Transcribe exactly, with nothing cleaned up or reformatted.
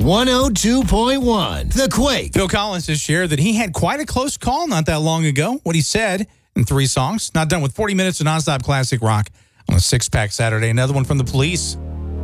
one oh two point one The Quake. Phil Collins has shared that he had quite a close call not that long ago. What he said in three songs. Not done with forty minutes of nonstop classic rock on a six-pack Saturday. Another one from the Police.